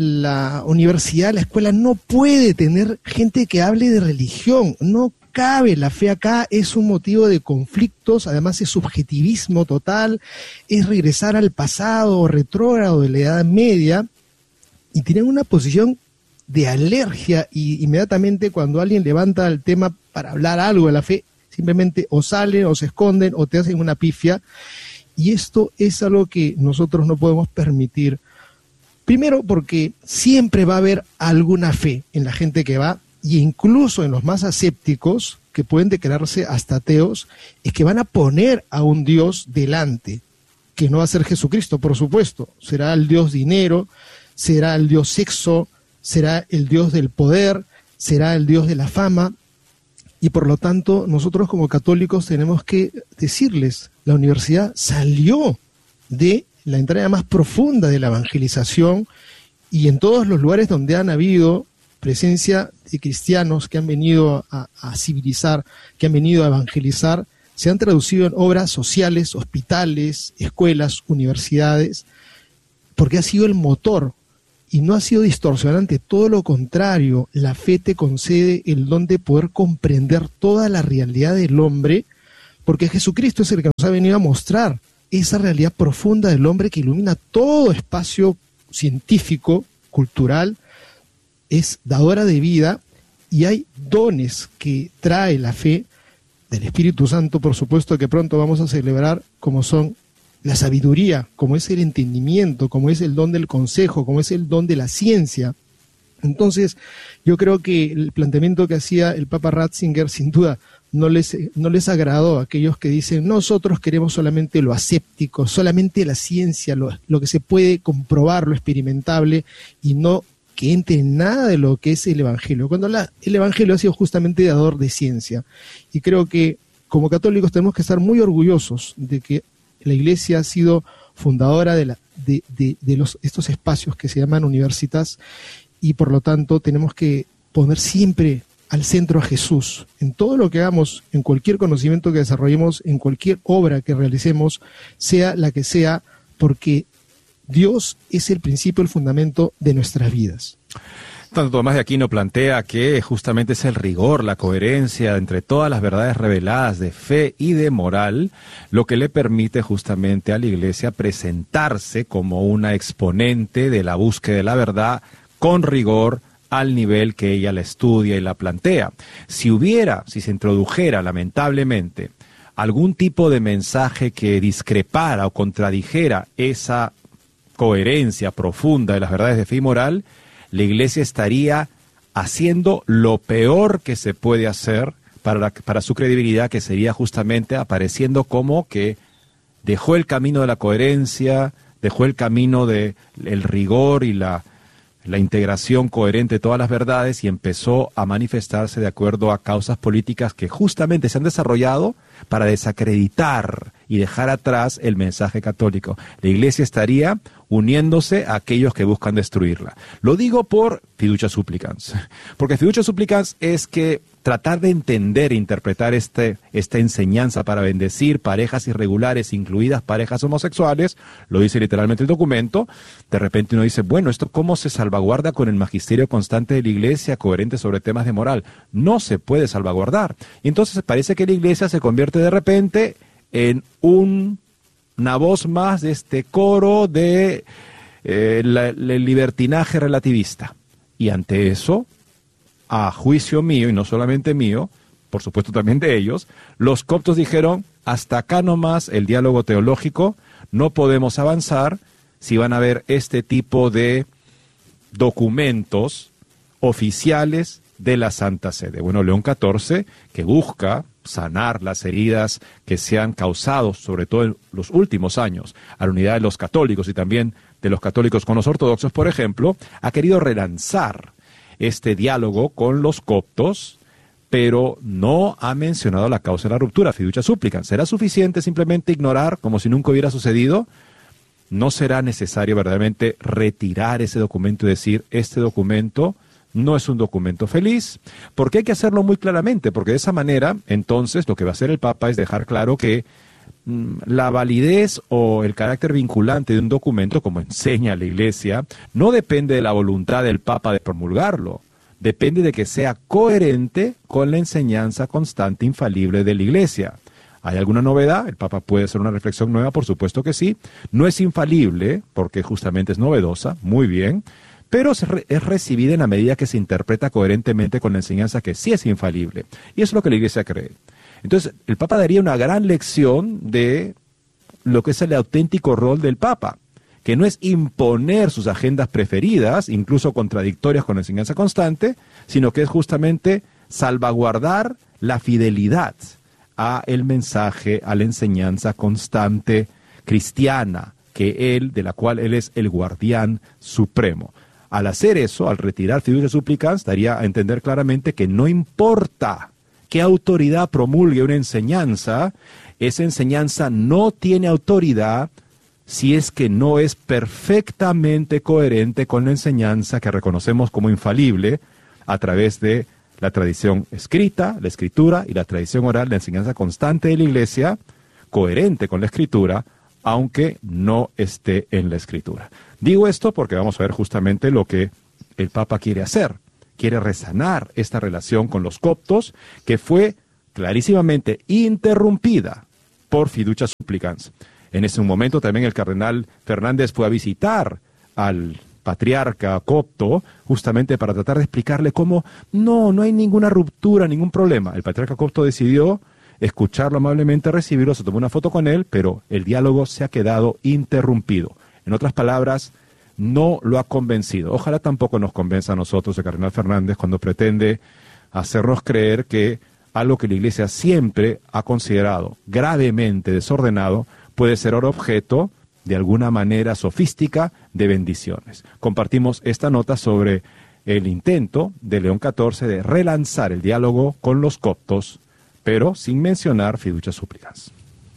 F: la universidad, la escuela no puede tener gente que hable de religión, no cabe, la fe acá es un motivo de conflictos, además es subjetivismo total, es regresar al pasado retrógrado de la Edad Media, y tienen una posición de alergia, y inmediatamente cuando alguien levanta el tema para hablar algo de la fe, simplemente o salen o se esconden o te hacen una pifia, y esto es algo que nosotros no podemos permitir. Primero porque siempre va a haber alguna fe en la gente que va, y incluso en los más asépticos, que pueden declararse hasta ateos, es que van a poner a un Dios delante, que no va a ser Jesucristo, por supuesto. Será el Dios dinero, será el Dios sexo, será el Dios del poder, será el Dios de la fama, y por lo tanto nosotros como católicos tenemos que decirles, la universidad salió de la entrada más profunda de la evangelización, y en todos los lugares donde han habido presencia de cristianos que han venido a, a civilizar, que han venido a evangelizar, se han traducido en obras sociales, hospitales, escuelas, universidades, porque ha sido el motor y no ha sido distorsionante, todo lo contrario. La fe te concede el don de poder comprender toda la realidad del hombre, porque Jesucristo es el que nos ha venido a mostrar esa realidad profunda del hombre que ilumina todo espacio científico, cultural, es dadora de vida, y hay dones que trae la fe del Espíritu Santo, por supuesto, que pronto vamos a celebrar, como son la sabiduría, como es el entendimiento, como es el don del consejo, como es el don de la ciencia. Entonces, yo creo que el planteamiento que hacía el Papa Ratzinger, sin duda, no les, no les agradó a aquellos que dicen, nosotros queremos solamente lo aséptico, solamente la ciencia, lo, lo que se puede comprobar, lo experimentable, y no que entre en nada de lo que es el Evangelio, cuando la, el Evangelio ha sido justamente dador de ciencia. Y creo que como católicos tenemos que estar muy orgullosos de que la Iglesia ha sido fundadora de, la, de, de, de los, estos espacios que se llaman universitas, y por lo tanto tenemos que poner siempre al centro a Jesús, en todo lo que hagamos, en cualquier conocimiento que desarrollemos, en cualquier obra que realicemos, sea la que sea, porque Dios es el principio, el fundamento de nuestras vidas.
E: Santo Tomás de Aquino plantea que justamente es el rigor, la coherencia entre todas las verdades reveladas de fe y de moral, lo que le permite justamente a la Iglesia presentarse como una exponente de la búsqueda de la verdad con rigor, al nivel que ella la estudia y la plantea. Si hubiera, si se introdujera lamentablemente algún tipo de mensaje que discrepara o contradijera esa coherencia profunda de las verdades de fe y moral, la Iglesia estaría haciendo lo peor que se puede hacer para, la, para su credibilidad, que sería justamente apareciendo como que dejó el camino de la coherencia, dejó el camino del rigor y la la integración coherente de todas las verdades, y empezó a manifestarse de acuerdo a causas políticas que justamente se han desarrollado para desacreditar y dejar atrás el mensaje católico. La Iglesia estaría uniéndose a aquellos que buscan destruirla. Lo digo por fiducia supplicans, porque fiducia supplicans es que tratar de entender e interpretar este, esta enseñanza para bendecir parejas irregulares, incluidas parejas homosexuales, lo dice literalmente el documento. De repente uno dice, bueno, ¿esto cómo se salvaguarda con el magisterio constante de la Iglesia, coherente sobre temas de moral? No se puede salvaguardar. Y entonces parece que la Iglesia se convierte de repente en un, una voz más de este coro de eh, la, el libertinaje relativista. Y ante eso, a juicio mío, y no solamente mío, por supuesto también de ellos, los coptos dijeron, hasta acá nomás el diálogo teológico, no podemos avanzar si van a haber este tipo de documentos oficiales de la Santa Sede. Bueno, León catorce, que busca sanar las heridas que se han causado, sobre todo en los últimos años, a la unidad de los católicos y también de los católicos con los ortodoxos, por ejemplo, ha querido relanzar este diálogo con los coptos, pero no ha mencionado la causa de la ruptura, fiducia supplicans. ¿Será suficiente simplemente ignorar como si nunca hubiera sucedido? ¿No será necesario verdaderamente retirar ese documento y decir, este documento no es un documento feliz? Porque hay que hacerlo muy claramente, porque de esa manera, entonces, lo que va a hacer el Papa es dejar claro que mmm, la validez o el carácter vinculante de un documento, como enseña la Iglesia, no depende de la voluntad del Papa de promulgarlo, depende de que sea coherente con la enseñanza constante, infalible de la Iglesia. ¿Hay alguna novedad? ¿El Papa puede hacer una reflexión nueva? Por supuesto que sí. No es infalible, porque justamente es novedosa, muy bien, pero es recibida en la medida que se interpreta coherentemente con la enseñanza que sí es infalible. Y eso es lo que la Iglesia cree. Entonces, el Papa daría una gran lección de lo que es el auténtico rol del Papa, que no es imponer sus agendas preferidas, incluso contradictorias con la enseñanza constante, sino que es justamente salvaguardar la fidelidad a el mensaje, a la enseñanza constante cristiana, que él, de la cual él es el guardián supremo. Al hacer eso, al retirar fiducia supplicans, daría a entender claramente que no importa qué autoridad promulgue una enseñanza, esa enseñanza no tiene autoridad si es que no es perfectamente coherente con la enseñanza que reconocemos como infalible a través de la tradición escrita, la escritura y la tradición oral, la enseñanza constante de la Iglesia, coherente con la escritura, aunque no esté en la escritura. Digo esto porque vamos a ver justamente lo que el Papa quiere hacer. Quiere resanar esta relación con los coptos, que fue clarísimamente interrumpida por fiducia supplicans. En ese momento también el cardenal Fernández fue a visitar al patriarca copto justamente para tratar de explicarle cómo no, no hay ninguna ruptura, ningún problema. El patriarca copto decidió escucharlo amablemente, recibirlo, se tomó una foto con él, pero el diálogo se ha quedado interrumpido. En otras palabras, no lo ha convencido. Ojalá tampoco nos convenza a nosotros el cardenal Fernández cuando pretende hacernos creer que algo que la Iglesia siempre ha considerado gravemente desordenado puede ser ahora objeto de alguna manera sofística de bendiciones. Compartimos esta nota sobre el intento de León catorce de relanzar el diálogo con los coptos, pero sin mencionar fiducia supplicans.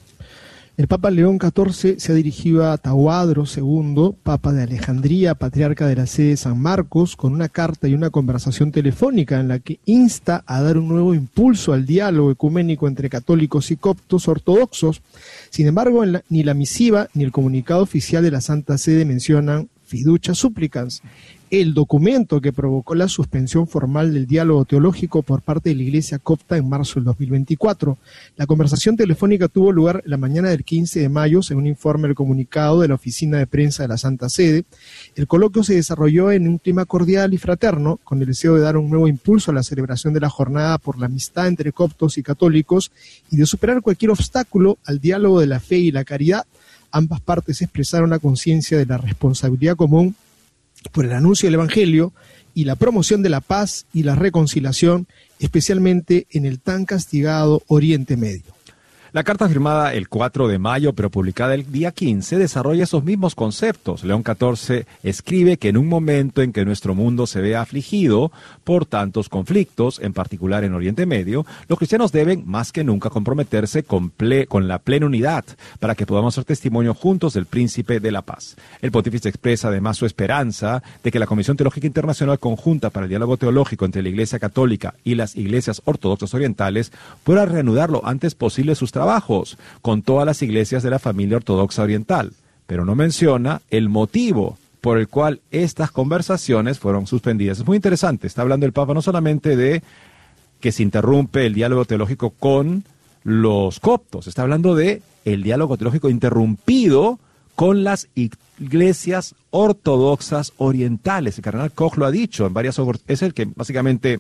F: El Papa León catorce se ha dirigido a Tahuadro segundo, Papa de Alejandría, patriarca de la sede de San Marcos, con una carta y una conversación telefónica en la que insta a dar un nuevo impulso al diálogo ecuménico entre católicos y coptos ortodoxos. Sin embargo, en la, ni la misiva ni el comunicado oficial de la Santa Sede mencionan fiducia supplicans, el documento que provocó la suspensión formal del diálogo teológico por parte de la Iglesia copta en marzo del dos mil veinticuatro. La conversación telefónica tuvo lugar la mañana del quince de mayo, según informa el comunicado de la Oficina de Prensa de la Santa Sede. El coloquio se desarrolló en un clima cordial y fraterno, con el deseo de dar un nuevo impulso a la celebración de la jornada por la amistad entre coptos y católicos y de superar cualquier obstáculo al diálogo de la fe y la caridad. Ambas partes expresaron la conciencia de la responsabilidad común por el anuncio del Evangelio y la promoción de la paz y la reconciliación, especialmente en el tan castigado Oriente Medio.
E: La carta firmada el cuatro de mayo, pero publicada el día quince, desarrolla esos mismos conceptos. León catorce escribe que en un momento en que nuestro mundo se ve afligido por tantos conflictos, en particular en Oriente Medio, los cristianos deben más que nunca comprometerse con, ple, con la plena unidad para que podamos ser testimonio juntos del Príncipe de la Paz. El pontífice expresa además su esperanza de que la Comisión Teológica Internacional Conjunta para el Diálogo Teológico entre la Iglesia Católica y las iglesias ortodoxas orientales pueda reanudar lo antes posible sus trabajos trabajos con todas las iglesias de la familia ortodoxa oriental, pero no menciona el motivo por el cual estas conversaciones fueron suspendidas. Es muy interesante, está hablando el Papa no solamente de que se interrumpe el diálogo teológico con los coptos, está hablando de el diálogo teológico interrumpido con las iglesias ortodoxas orientales. El cardenal Koch lo ha dicho en varias ocasiones, es el que básicamente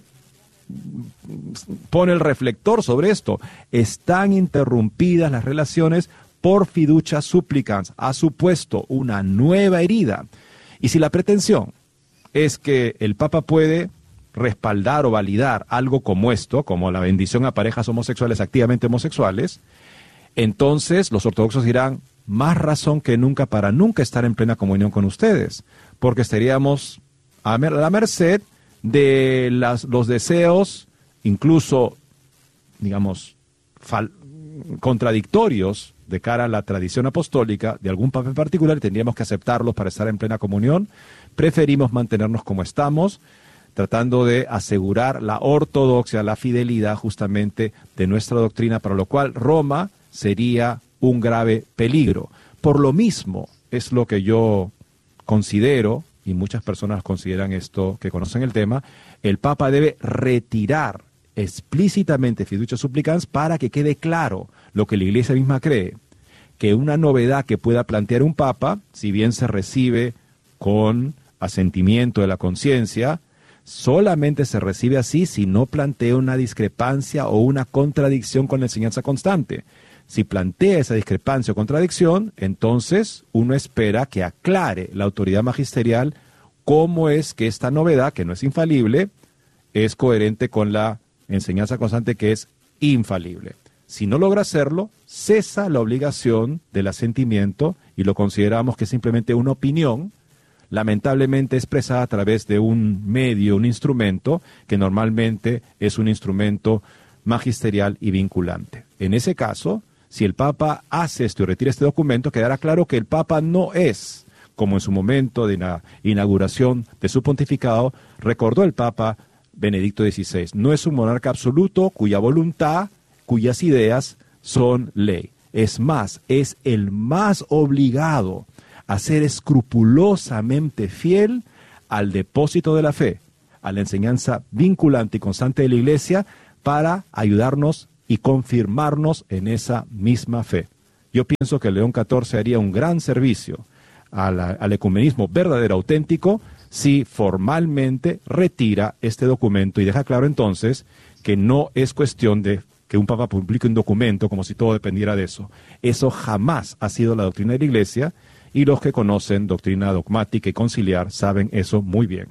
E: pone el reflector sobre esto. Están interrumpidas las relaciones por fiducia supplicans. Ha supuesto una nueva herida. Y si la pretensión es que el Papa puede respaldar o validar algo como esto, como la bendición a parejas homosexuales activamente homosexuales, entonces los ortodoxos dirán, más razón que nunca para nunca estar en plena comunión con ustedes, porque estaríamos a la merced de las, los deseos, incluso, digamos, fal, contradictorios de cara a la tradición apostólica de algún papa en particular, y tendríamos que aceptarlos para estar en plena comunión. Preferimos mantenernos como estamos, tratando de asegurar la ortodoxia, la fidelidad justamente de nuestra doctrina, para lo cual Roma sería un grave peligro. Por lo mismo, es lo que yo considero, y muchas personas consideran esto, que conocen el tema, el Papa debe retirar explícitamente fiducia supplicans para que quede claro lo que la Iglesia misma cree, que una novedad que pueda plantear un Papa, si bien se recibe con asentimiento de la conciencia, solamente se recibe así si no plantea una discrepancia o una contradicción con la enseñanza constante. Si plantea esa discrepancia o contradicción, entonces uno espera que aclare la autoridad magisterial cómo es que esta novedad, que no es infalible, es coherente con la enseñanza constante, que es infalible. Si no logra hacerlo, cesa la obligación del asentimiento y lo consideramos que es simplemente una opinión, lamentablemente expresada a través de un medio, un instrumento, que normalmente es un instrumento magisterial y vinculante. En ese caso, si el Papa hace esto y retira este documento, quedará claro que el Papa no es, como en su momento de la inauguración de su pontificado, recordó el Papa Benedicto dieciséis, no es un monarca absoluto cuya voluntad, cuyas ideas son ley. Es más, es el más obligado a ser escrupulosamente fiel al depósito de la fe, a la enseñanza vinculante y constante de la Iglesia, para ayudarnos y confirmarnos en esa misma fe. Yo pienso que León catorce haría un gran servicio a la, al ecumenismo verdadero, auténtico, si formalmente retira este documento y deja claro entonces que no es cuestión de que un papa publique un documento como si todo dependiera de eso. Eso jamás ha sido la doctrina de la Iglesia, y los que conocen doctrina dogmática y conciliar saben eso muy bien.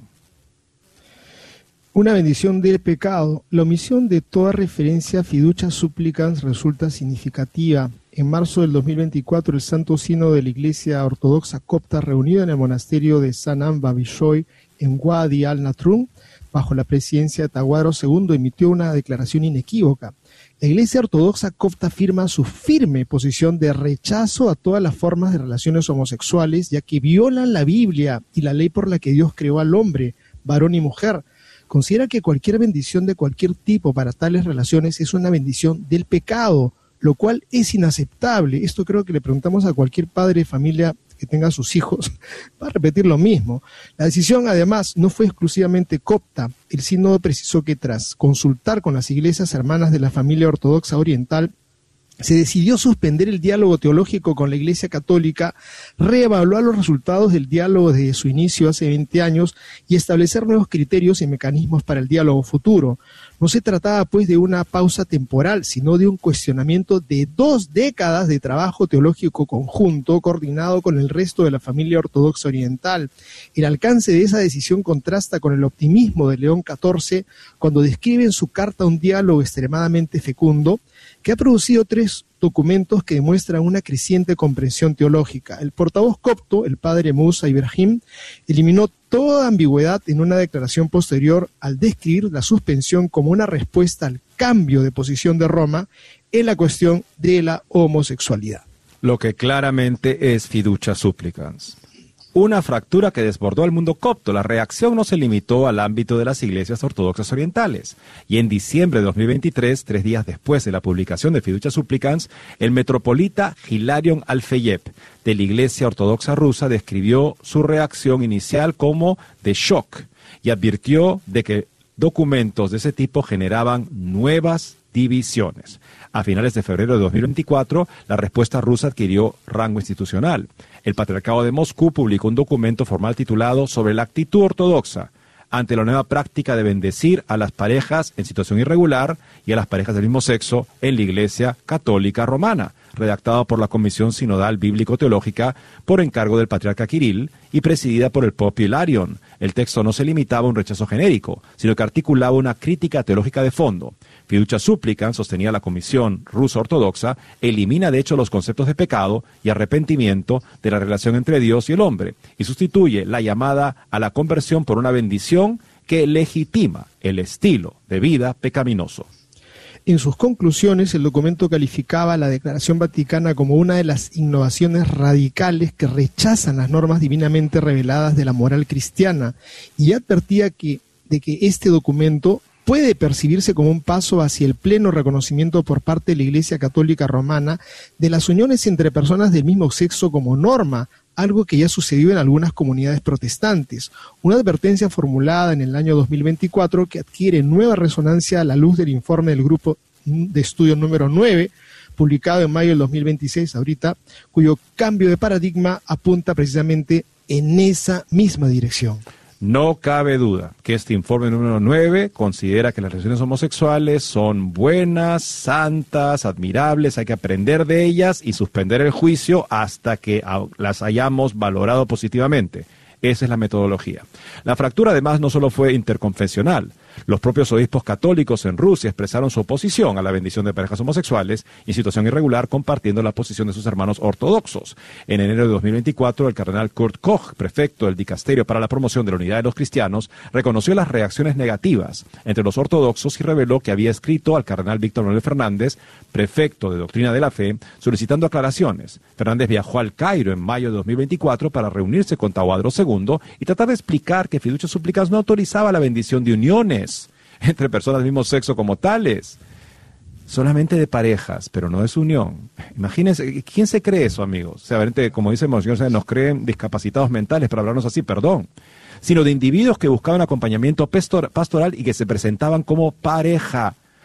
F: Una bendición del pecado. La omisión de toda referencia a fiducia supplicans resulta significativa. En marzo del dos mil veinticuatro, el Santo Sínodo de la Iglesia Ortodoxa Copta, reunido en el monasterio de San Amba Bishoy en Wadi al-Natrun, bajo la presidencia de Tahuadro segundo, emitió una declaración inequívoca. La Iglesia Ortodoxa Copta afirma su firme posición de rechazo a todas las formas de relaciones homosexuales, ya que violan la Biblia y la ley por la que Dios creó al hombre, varón y mujer. Considera que cualquier bendición de cualquier tipo para tales relaciones es una bendición del pecado, lo cual es inaceptable. Esto creo que le preguntamos a cualquier padre de familia que tenga a sus hijos, va a repetir lo mismo. La decisión, además, no fue exclusivamente copta. El sínodo precisó que tras consultar con las iglesias hermanas de la familia ortodoxa oriental, se decidió suspender el diálogo teológico con la Iglesia Católica, reevaluar los resultados del diálogo desde su inicio hace veinte años y establecer nuevos criterios y mecanismos para el diálogo futuro. No se trataba, pues, de una pausa temporal, sino de un cuestionamiento de dos décadas de trabajo teológico conjunto, coordinado con el resto de la familia ortodoxa oriental. El alcance de esa decisión contrasta con el optimismo de León catorce cuando describe en su carta un diálogo extremadamente fecundo, que ha producido tres documentos que demuestran una creciente comprensión teológica. El portavoz copto, el padre Musa Ibrahim, eliminó toda ambigüedad en una declaración posterior al describir la suspensión como una respuesta al cambio de posición de Roma en la cuestión de la homosexualidad.
E: Lo que claramente es fiducia supplicans. Una fractura que desbordó al mundo copto. La reacción no se limitó al ámbito de las iglesias ortodoxas orientales. Y en diciembre de dos mil veintitrés, tres días después de la publicación de Fiducia Supplicans, el metropolita Hilarion Alfeyev de la Iglesia Ortodoxa Rusa describió su reacción inicial como de shock y advirtió de que documentos de ese tipo generaban nuevas divisiones. A finales de febrero de dos mil veinticuatro, la respuesta rusa adquirió rango institucional. El Patriarcado de Moscú publicó un documento formal titulado Sobre la actitud ortodoxa ante la nueva práctica de bendecir a las parejas en situación irregular y a las parejas del mismo sexo en la Iglesia Católica Romana, redactado por la Comisión Sinodal Bíblico-Teológica por encargo del Patriarca Kirill y presidida por el Papa Hilarion. El texto no se limitaba a un rechazo genérico, sino que articulaba una crítica teológica de fondo. Fiducia Supplicans, sostenía la Comisión Rusa Ortodoxa, elimina de hecho los conceptos de pecado y arrepentimiento de la relación entre Dios y el hombre, y sustituye la llamada a la conversión por una bendición que legitima el estilo de vida pecaminoso.
F: En sus conclusiones, el documento calificaba a la Declaración Vaticana como una de las innovaciones radicales que rechazan las normas divinamente reveladas de la moral cristiana, y advertía que, de que este documento puede percibirse como un paso hacia el pleno reconocimiento por parte de la Iglesia Católica Romana de las uniones entre personas del mismo sexo como norma, algo que ya sucedió en algunas comunidades protestantes. Una advertencia formulada en el año dos mil veinticuatro que adquiere nueva resonancia a la luz del informe del grupo de estudio número nueve, publicado en mayo del dos mil veintiséis, ahorita, cuyo cambio de paradigma apunta precisamente en esa misma dirección.
E: No cabe duda que este informe número nueve considera que las relaciones homosexuales son buenas, santas, admirables, hay que aprender de ellas y suspender el juicio hasta que las hayamos valorado positivamente. Esa es la metodología. La fractura además no solo fue interconfesional. Los propios obispos católicos en Rusia expresaron su oposición a la bendición de parejas homosexuales en situación irregular, compartiendo la posición de sus hermanos ortodoxos. En enero de dos mil veinticuatro, el cardenal Kurt Koch, prefecto del Dicasterio para la Promoción de la Unidad de los Cristianos, reconoció las reacciones negativas entre los ortodoxos y reveló que había escrito al cardenal Víctor Manuel Fernández, prefecto de Doctrina de la Fe, solicitando aclaraciones. Fernández viajó al Cairo en mayo de dos mil veinticuatro para reunirse con Tahuadro segundo y tratar de explicar que Fiducia Supplicans no autorizaba la bendición de uniones entre personas del mismo sexo como tales, solamente de parejas, pero no de su unión. Imagínense, ¿quién se cree eso, amigos? O sea, como dice Monseñor, nos creen discapacitados mentales para hablarnos así, perdón, sino de individuos que buscaban acompañamiento pastoral y que se presentaban como pareja.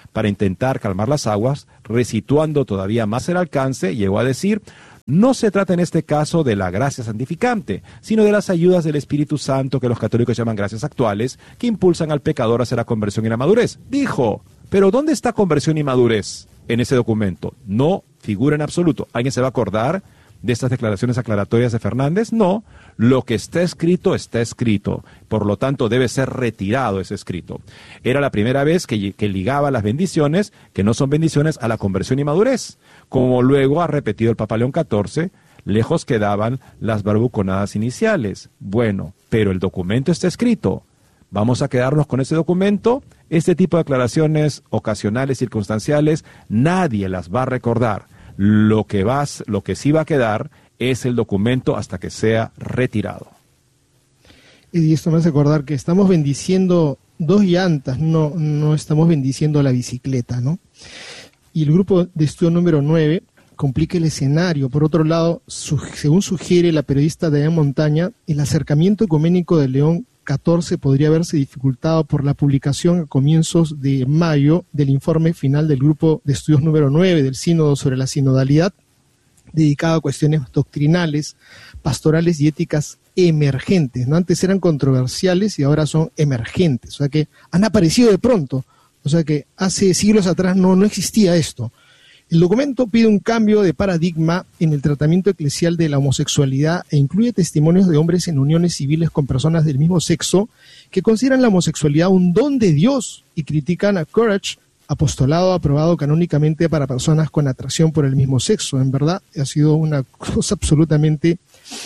E: para intentar calmar las aguas, resituando todavía más el alcance, llegó a decir: no se trata en este caso de la gracia santificante, sino de las ayudas del Espíritu Santo, que los católicos llaman gracias actuales, que impulsan al pecador hacia la conversión y la madurez. Dijo, pero ¿dónde está conversión y madurez en ese documento? No figura en absoluto. ¿Alguien se va a acordar de estas declaraciones aclaratorias de Fernández? No, lo que está escrito, está escrito. Por lo tanto, debe ser retirado ese escrito. Era la primera vez que, que ligaba las bendiciones, que no son bendiciones, a la conversión y madurez. Como luego ha repetido el Papa León catorce, lejos quedaban las barbuconadas iniciales. Bueno, pero el documento está escrito. Vamos a quedarnos con ese documento. Este tipo de declaraciones ocasionales, circunstanciales, nadie las va a recordar. Lo que, vas, lo que sí va a quedar es el documento hasta que sea retirado.
F: Y esto me hace acordar que estamos bendiciendo dos llantas, no, no estamos bendiciendo la bicicleta, ¿no? Y el grupo de estudio número nueve complica el escenario. Por otro lado, su, según sugiere la periodista Diane Montaña, el acercamiento ecuménico de León catorce podría haberse dificultado por la publicación a comienzos de mayo del informe final del grupo de estudios número nueve del sínodo sobre la sinodalidad, dedicado a cuestiones doctrinales, pastorales y éticas emergentes, ¿no? Antes eran controversiales y ahora son emergentes, o sea que han aparecido de pronto, o sea que hace siglos atrás no, no existía esto. El documento pide un cambio de paradigma en el tratamiento eclesial de la homosexualidad e incluye testimonios de hombres en uniones civiles con personas del mismo sexo que consideran la homosexualidad un don de Dios y critican a Courage, apostolado aprobado canónicamente para personas con atracción por el mismo sexo. En verdad, ha sido una cosa absolutamente,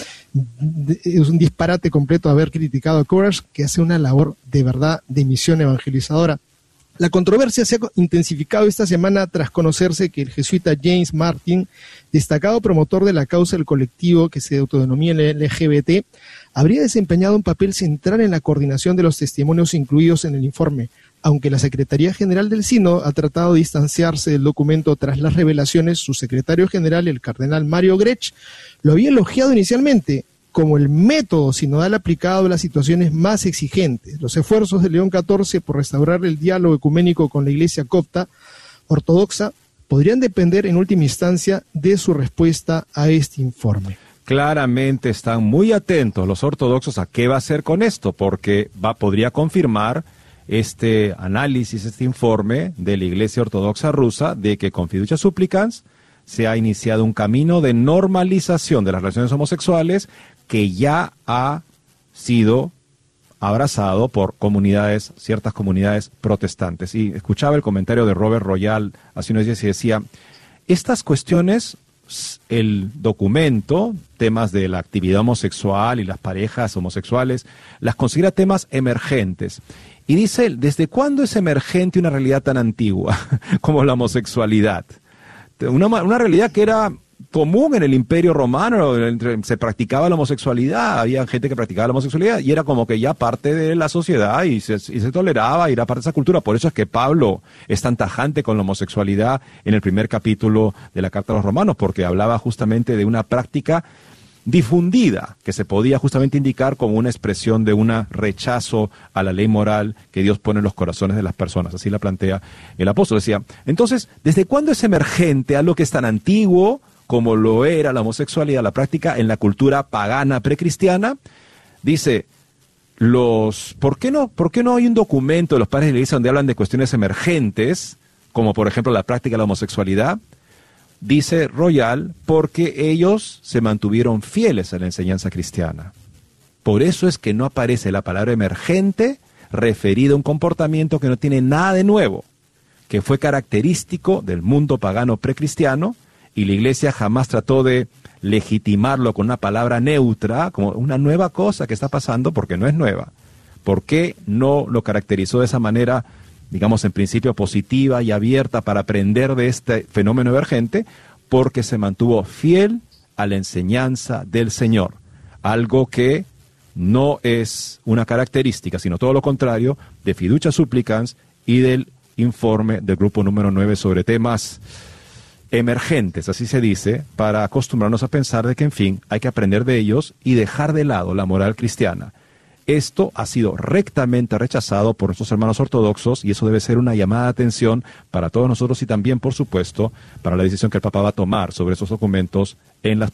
F: es un disparate completo haber criticado a Courage, que hace una labor de verdad de misión evangelizadora. La controversia se ha intensificado esta semana tras conocerse que el jesuita James Martin, destacado promotor de la causa del colectivo que se autodenomina L G B T, habría desempeñado un papel central en la coordinación de los testimonios incluidos en el informe, aunque la Secretaría General del Sínodo ha tratado de distanciarse del documento tras las revelaciones. Su secretario general, el cardenal Mario Grech, lo había elogiado inicialmente como el método sinodal aplicado a las situaciones más exigentes. Los esfuerzos de León catorce por restaurar el diálogo ecuménico con la Iglesia copta ortodoxa podrían depender en última instancia de su respuesta a este informe.
E: Claramente están muy atentos los ortodoxos a qué va a hacer con esto, porque va, podría confirmar este análisis, este informe de la Iglesia Ortodoxa Rusa, de que con fiducia supplicans se ha iniciado un camino de normalización de las relaciones homosexuales que ya ha sido abrazado por comunidades, ciertas comunidades protestantes. Y escuchaba el comentario de Robert Royal hace unos días y decía, estas cuestiones, el documento, temas de la actividad homosexual y las parejas homosexuales, las considera temas emergentes. Y dice él, ¿desde cuándo es emergente una realidad tan antigua como la homosexualidad? Una, una realidad que era común en el Imperio Romano, se practicaba la homosexualidad, había gente que practicaba la homosexualidad y era como que ya parte de la sociedad y se, y se toleraba y era parte de esa cultura. Por eso es que Pablo es tan tajante con la homosexualidad en el primer capítulo de la Carta a los Romanos, porque hablaba justamente de una práctica difundida, que se podía justamente indicar como una expresión de un rechazo a la ley moral que Dios pone en los corazones de las personas. Así la plantea el apóstol. Decía, entonces, ¿desde cuándo es emergente algo que es tan antiguo como lo era la homosexualidad, la práctica en la cultura pagana precristiana? Dice, los, ¿por qué no, por qué no hay un documento de los padres de la Iglesia donde hablan de cuestiones emergentes, como por ejemplo la práctica de la homosexualidad? Dice Royal, porque ellos se mantuvieron fieles a la enseñanza cristiana. Por eso es que no aparece la palabra emergente referida a un comportamiento que no tiene nada de nuevo, que fue característico del mundo pagano precristiano, y la Iglesia jamás trató de legitimarlo con una palabra neutra, como una nueva cosa que está pasando, porque no es nueva. ¿Por qué no lo caracterizó de esa manera, digamos en principio positiva y abierta para aprender de este fenómeno emergente? Porque se mantuvo fiel a la enseñanza del Señor, algo que no es una característica, sino todo lo contrario, de fiducia supplicans y del informe del grupo número nueve sobre temas emergentes, así se dice, para acostumbrarnos a pensar de que, en fin, hay que aprender de ellos y dejar de lado la moral cristiana. Esto ha sido rectamente rechazado por nuestros hermanos ortodoxos y eso debe ser una llamada de atención para todos nosotros y también, por supuesto, para la decisión que el Papa va a tomar sobre esos documentos en las